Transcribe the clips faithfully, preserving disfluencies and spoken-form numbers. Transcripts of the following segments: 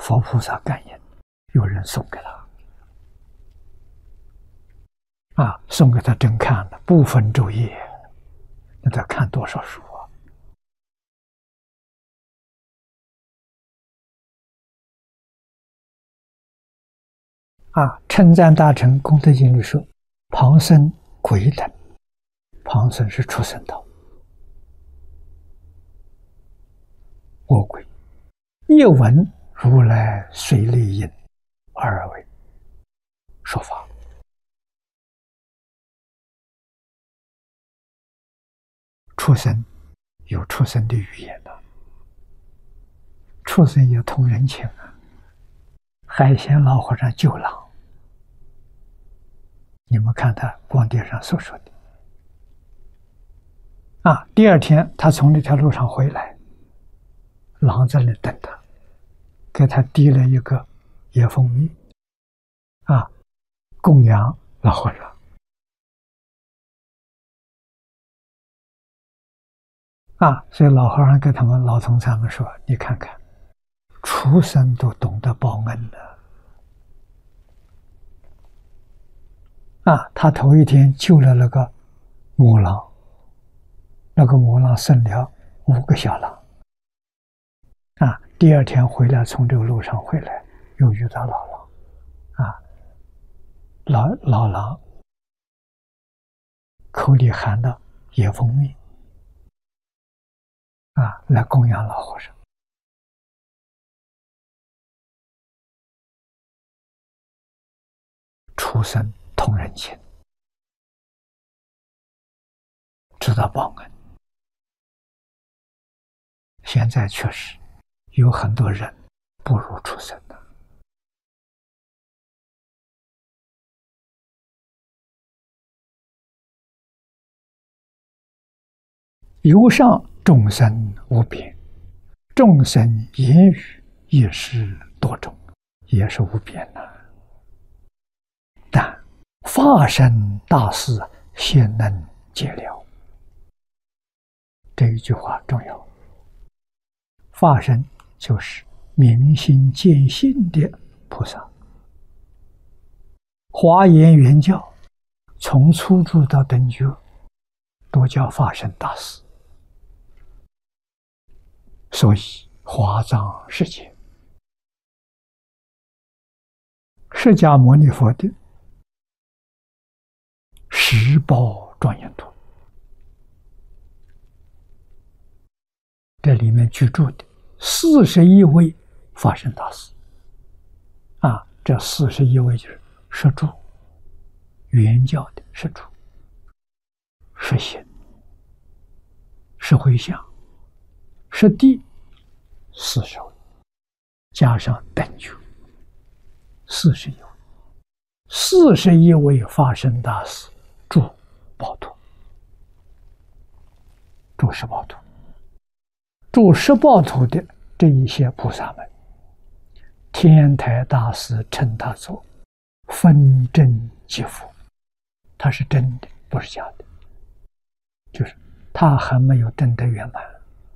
佛菩萨感应，有人送给他，啊，送给他真看了，不分昼夜，那他看多少书啊？啊，称赞大臣功德经里说，旁生鬼等，旁生是畜生道，恶鬼，一闻如来随类应而为说法。畜生有畜生的语言的，畜生也通人情啊。海鲜老和尚救狼，你们看他光碟上所说的啊。第二天他从那条路上回来，狼在那等他，给他递了一个野蜂蜜啊，供养老和尚。啊，所以老和尚跟他们老同参们说：“你看看，畜生都懂得报恩的。啊，他头一天救了那个母狼，那个母狼生了五个小狼。啊，第二天回来，从这个路上回来，又遇到老狼，啊，老老狼口里含的野蜂蜜。”啊，来供养老和尚。畜生通人情，知道报恩。现在确实有很多人不如畜生的。由上众生无边，众生言语也是多种，也是无边的。但法身大事先能解了，这一句话重要。法身就是明心见性的菩萨。华严圆教从初住到等觉，都叫法身大事。所以华藏世界，释迦牟尼佛的十宝庄严图，这里面居住的四十一位法身大士啊，这四十一位就是摄住，圆教的摄住，摄心，摄回向，摄地，四十位，加上等觉，四十一位，四十一位法身大士住宝土，住十宝土，住十宝土的这一些菩萨们，天台大师称他做分真即佛，他是真的，不是假的，就是他还没有真的圆满，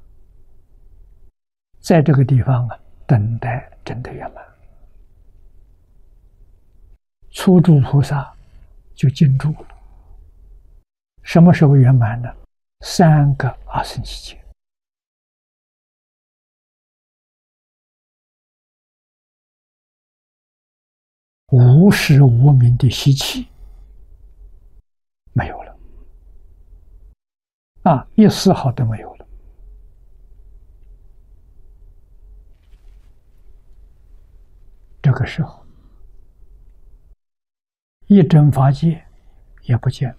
在这个地方啊，等待真的圆满。初住菩萨就进住了，什么时候圆满呢？三个阿僧祇劫，无始无明的习气没有了，啊，一丝毫都没有了。这个时候，一真法界也不见了。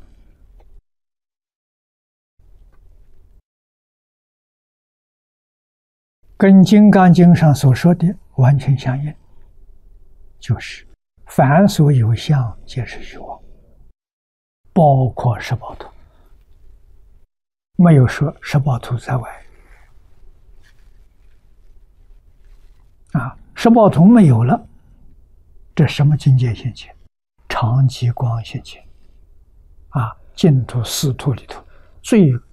跟《金刚经》上所说的完全相应，就是凡所有相，皆是虚妄，包括十宝图，没有说十宝图在外。啊，十宝图没有了，这什么境界现前？常寂光现前。啊，净土四土里头最